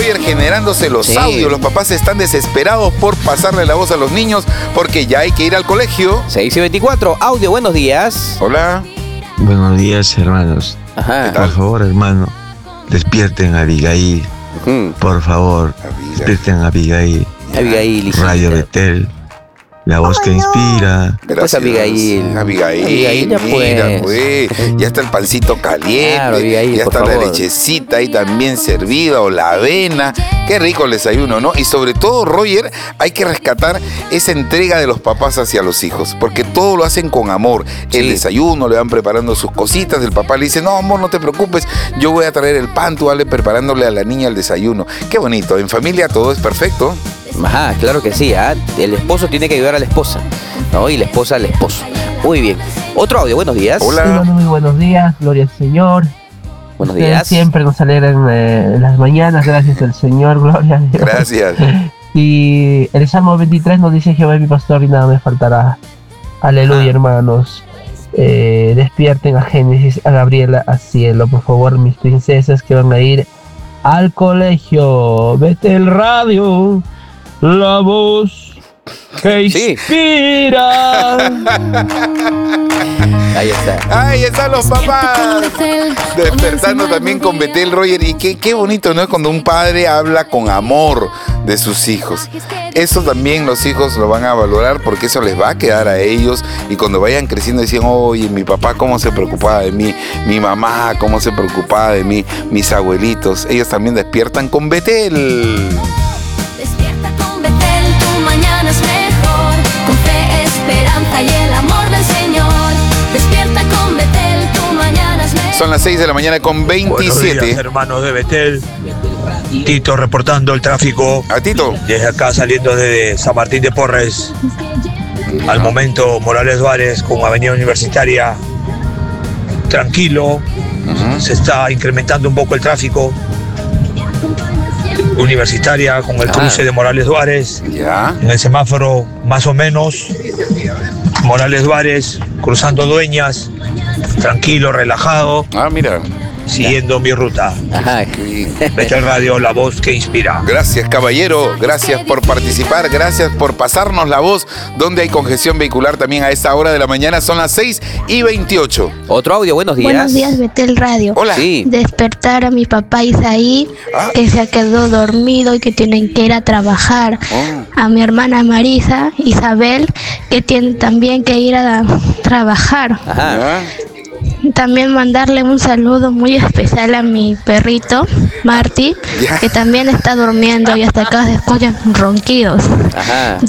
Roger generándose los audios. Los papás están desesperados por pasarle la voz a los niños porque ya hay que ir al colegio. 6:24, audio, buenos días. Hola. Buenos días, hermanos. Ajá. Por favor, hermano, despierten a Abigail. Por favor, despierten a Abigail. Abigail, hijita. Radio Betel, la voz que inspira. Gracias. Pues Abigail. Abigail, ya mira, pues. ya está el pancito caliente. Claro, Abigail, ya por está la favor. lechecita ahí también servida o la avena. Qué rico el desayuno, ¿no? Y sobre todo, Roger, hay que rescatar esa entrega de los papás hacia los hijos, porque todo lo hacen con amor. El desayuno, le van preparando sus cositas, el papá le dice, no, amor, no te preocupes, yo voy a traer el pan, tú dale preparándole a la niña el desayuno. Qué bonito, en familia todo es perfecto. Ajá, claro que sí, ¿ah? El esposo tiene que ayudar a la esposa, ¿no? Y la esposa al esposo. Muy bien. Otro audio, buenos días. Hola. Muy buenos días, gloria al Señor. Buenos Ustedes días. siempre nos alegran en las mañanas, gracias al Señor, gloria a Dios. Gracias. Y el Salmo 23 nos dice, Jehová es mi pastor y nada me faltará. Aleluya, hermanos. Despierten a Génesis, a Gabriela, a Cielo, por favor, mis princesas que van a ir al colegio. Vete el radio, la voz que inspira. Ahí está. Ahí están los papás. Despertando también con Betel, Roger. Y qué bonito, ¿no? Cuando un padre habla con amor de sus hijos. Eso también los hijos lo van a valorar porque eso les va a quedar a ellos. Y cuando vayan creciendo decían, oye, mi papá cómo se preocupaba de mí, mi mamá cómo se preocupaba de mí, mis abuelitos. Ellos también despiertan con Betel. Despierta con Betel, tu mañana es mejor. Con fe, esperanza y el amor del Señor. Despierta con Betel, tu mañana es mejor. Son las 6 de la mañana con 27. Buenos días, hermanos de Betel. Tito reportando el tráfico. A Tito. Desde acá saliendo de San Martín de Porres. Al momento Morales Juárez con Avenida Universitaria. Tranquilo. Se está incrementando un poco el tráfico. Universitaria con el cruce de Morales Juárez. En el semáforo más o menos. Morales Juárez cruzando Dueñas. Tranquilo, relajado. Mira. Siguiendo mi ruta. Betel Radio, la voz que inspira. Gracias, caballero. Gracias por participar. Gracias por pasarnos la voz. Donde hay congestión vehicular también a esta hora de la mañana. Son las 6:28. Otro audio, buenos días. Buenos días, Betel Radio. Hola. Sí. Despertar a mi papá Isaí, que se quedó dormido y que tienen que ir a trabajar. A mi hermana Marisa, Isabel, que tiene también que ir a trabajar. También mandarle un saludo muy especial a mi perrito, Marty, que también está durmiendo y hasta acá se escuchan ronquidos.